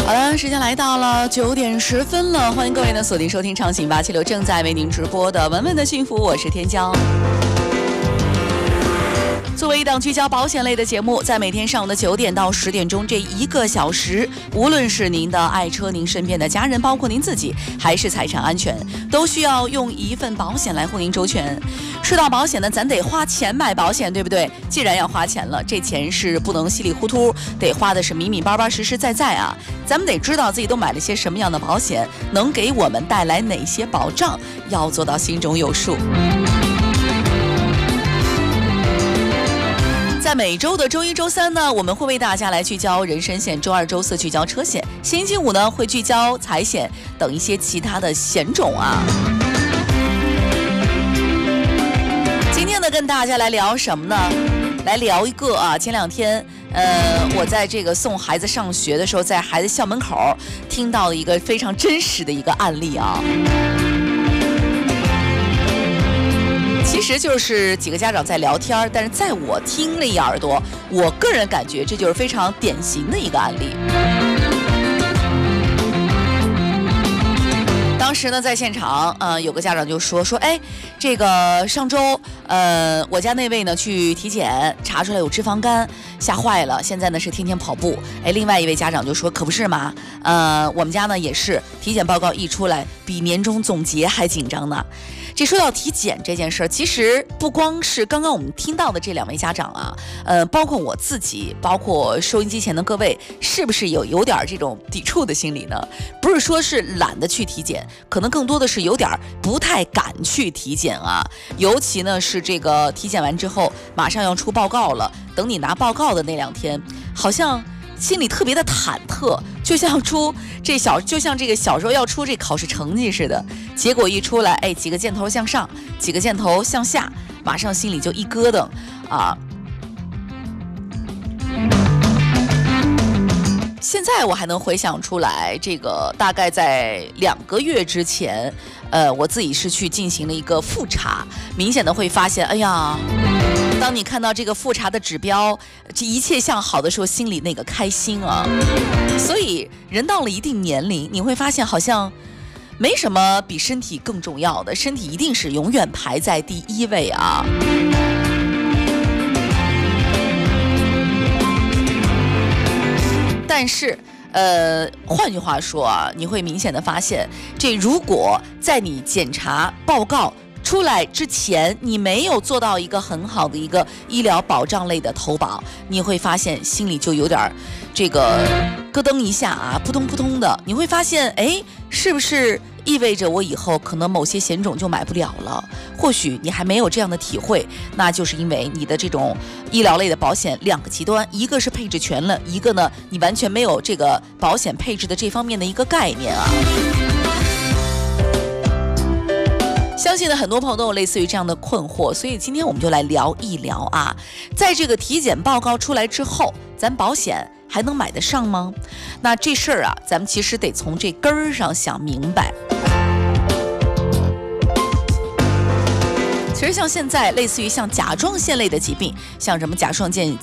好了，时间来到了9:10了，欢迎各位呢锁定收听畅行876正在为您直播的文文的幸福，我是天骄。作为一档聚焦保险类的节目，在每天上午的9点到10点钟这1个小时，无论是您的爱车、您身边的家人，包括您自己，还是财产安全，都需要用一份保险来护您周全。说到保险呢，咱得花钱买保险，对不对？既然要花钱了，这钱是不能稀里糊涂，得花的是明明白白、实实在在啊。咱们得知道自己都买了些什么样的保险，能给我们带来哪些保障，要做到心中有数。在每周的周一、周三呢，我们会为大家来聚焦人身险；周二、周四聚焦车险；星期五呢会聚焦财险等一些其他的险种啊。今天呢，跟大家来聊什么呢？来聊一个啊，前2天，我在这个送孩子上学的时候，在孩子校门口听到了一个非常真实的一个案例啊。其实就是几个家长在聊天，但是在我听了一耳朵，我个人感觉这就是非常典型的一个案例。当时呢，在现场，有个家长就说，哎，这个上周，我家那位呢去体检，查出来有脂肪肝，吓坏了。现在呢是天天跑步。哎，另外一位家长就说，可不是嘛，我们家呢也是体检报告一出来，比年终总结还紧张呢。这说到体检这件事，其实不光是刚刚我们听到的这2位家长啊，包括我自己，包括收音机前的各位，是不是有点这种抵触的心理呢？不是说是懒得去体检，可能更多的是有点不太敢去体检啊。尤其呢是这个体检完之后，马上要出报告了，等你拿报告的那2天，好像心里特别的忐忑，就像这个小时候要出这考试成绩似的，结果一出来，哎，几个箭头向上，几个箭头向下，马上心里就一咯噔啊。现在我还能回想出来，这个大概在2个月之前，我自己是去进行了一个复查，明显的会发现，哎呀，当你看到这个复查的指标，这一切向好的时候，心里那个开心啊。所以人到了一定年龄，你会发现好像没什么比身体更重要的，身体一定是永远排在第1位啊。但是换句话说啊，你会明显的发现，这如果在你检查报告出来之前，你没有做到一个很好的一个医疗保障类的投保，你会发现心里就有点这个咯噔一下啊，扑通扑通的。你会发现，哎，是不是意味着我以后可能某些险种就买不了了？或许你还没有这样的体会，那就是因为你的这种医疗类的保险2个极端，一个是配置全了，一个呢你完全没有这个保险配置的这方面的一个概念啊。相信呢，很多朋友都有类似于这样的困惑，所以今天我们就来聊一聊啊，在这个体检报告出来之后，咱保险还能买得上吗？那这事儿啊，咱们其实得从这根儿上想明白。其实像现在类似于像甲状腺类的疾病，像什么甲状腺